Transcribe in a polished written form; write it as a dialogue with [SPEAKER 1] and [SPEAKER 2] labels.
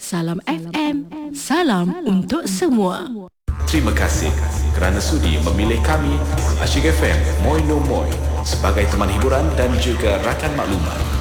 [SPEAKER 1] Salam FM, salam untuk semua.
[SPEAKER 2] Terima kasih kerana sudi memilih kami Asyik FM Moi No Moi sebagai teman hiburan dan juga rakan maklumat.